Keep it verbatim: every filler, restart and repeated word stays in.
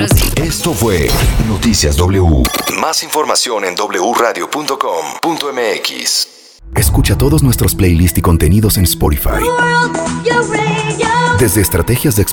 Buenos días. Esto fue Noticias W. Más información en doble u radio punto com punto m x. Escucha todos nuestros playlists y contenidos en Spotify. Desde estrategias de